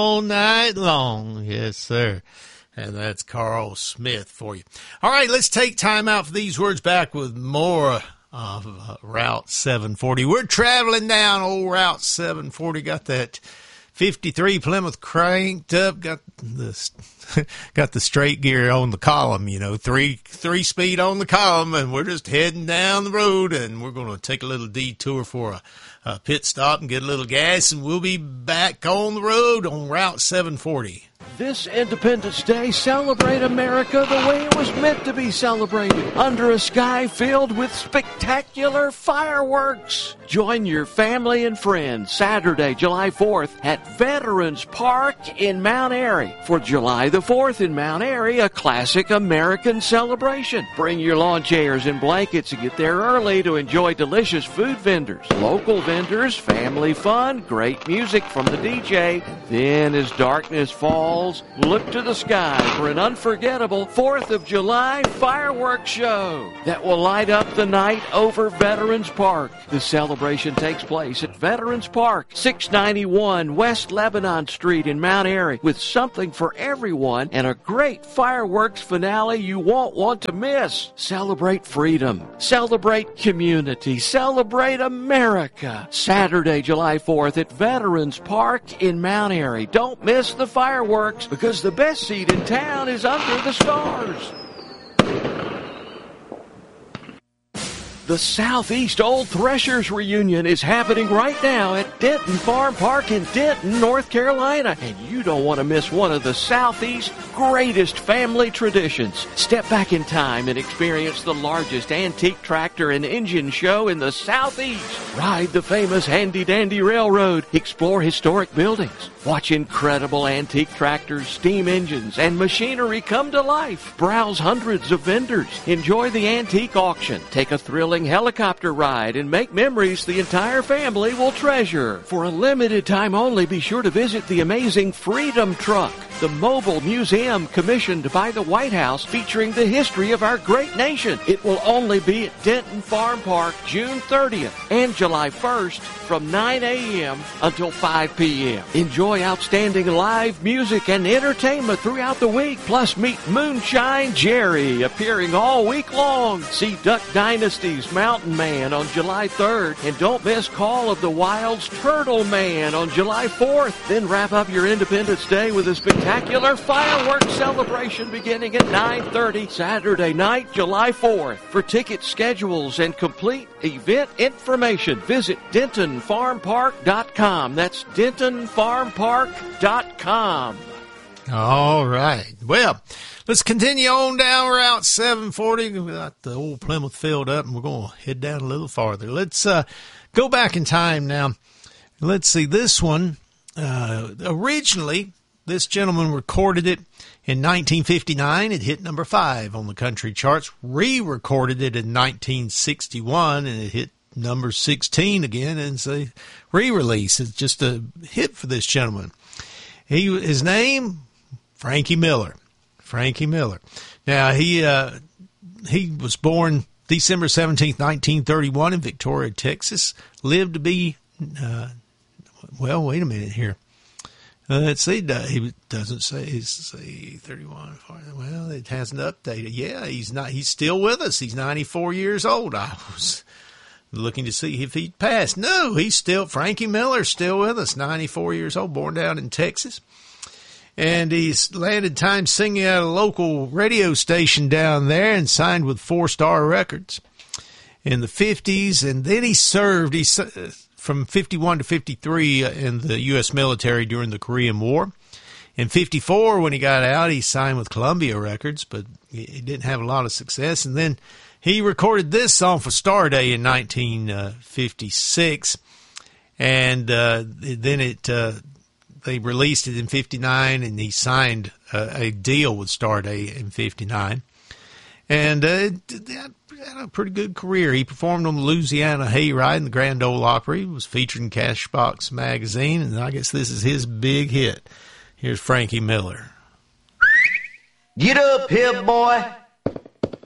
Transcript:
all night long. Yes, sir. And that's Carl Smith for you. All right, let's take time out for these words. Back with more of Route 740. We're traveling down old Route 740. Got that 53 Plymouth cranked up. Got the straight gear on the column, three speed on the column, and we're just heading down the road, and we're going to take a little detour for a pit stop and get a little gas, and we'll be back on the road on Route 740. This Independence Day, celebrate America the way it was meant to be celebrated, under a sky filled with spectacular fireworks. Join your family and friends Saturday, July 4th at Veterans Park in Mount Airy. For July the 4th in Mount Airy, a classic American celebration. Bring your lawn chairs and blankets and get there early to enjoy delicious food vendors, local vendors, family fun, great music from the DJ. And then as darkness falls, look to the sky for an unforgettable 4th of July fireworks show that will light up the night over Veterans Park. The celebration takes place at Veterans Park, 691 West Lebanon Street in Mount Airy, with something for everyone and a great fireworks finale you won't want to miss. Celebrate freedom, celebrate community, celebrate America. Saturday, July 4th at Veterans Park in Mount Airy. Don't miss the fireworks, because the best seat in town is under the stars. The Southeast Old Threshers reunion is happening right now at Denton Farm Park in Denton, North Carolina. And you don't want to miss one of the Southeast's greatest family traditions. Step back in time and experience the largest antique tractor and engine show in the Southeast. Ride the famous Handy Dandy Railroad. Explore historic buildings. Watch incredible antique tractors, steam engines, and machinery come to life. Browse hundreds of vendors. Enjoy the antique auction. Take a thrilling helicopter ride and make memories the entire family will treasure. For a limited time only, be sure to visit the amazing Freedom Truck, the mobile museum commissioned by the White House featuring the history of our great nation. It will only be at Denton Farm Park June 30th and July 1st from 9 a.m. until 5 p.m. Enjoy outstanding live music and entertainment throughout the week. Plus, meet Moonshine Jerry, appearing all week long. See Duck Dynasty's Mountain Man on July 3rd. And don't miss Call of the Wild's Turtle Man on July 4th. Then wrap up your Independence Day with a spectacular fireworks celebration beginning at 9:30 Saturday night, July 4th. For ticket schedules and complete event information, visit DentonFarmPark.com. That's DentonFarmPark.com. All right. Well, let's continue on down Route 740. We got the old Plymouth filled up, and we're going to head down a little farther. Let's go back in time now. Let's see. This one, originally, this gentleman recorded it in 1959. It hit number 5 on the country charts. Re-recorded it in 1961, and it hit number 16 again. And it's a re-release. It's just a hit for this gentleman. His name, Frankie Miller. Frankie Miller. Now, he was born December 17th, 1931 in Victoria, Texas. Lived to be, well, wait a minute here. Let's see. He doesn't say. He's 31. Well, it hasn't updated. Yeah, he's not. He's still with us. He's 94 years old. I was looking to see if he'd passed. No, he's still. Frankie Miller's still with us. 94 years old. Born down in Texas, and he's landed time singing at a local radio station down there, and signed with 4-Star Records in the 50s, and then he served. From 51 to 53 in the U.S. military during the Korean War. In 54, when he got out, he signed with Columbia Records, but he didn't have a lot of success. And then he recorded this song for Starday in 1956, and then they released it in 59, and he signed a deal with Starday in 59. And had a pretty good career. He performed on the Louisiana Hayride and the Grand Ole Opry. He was featured in Cashbox magazine, and I guess this is his big hit. Here's Frankie Miller. Get up here, boy.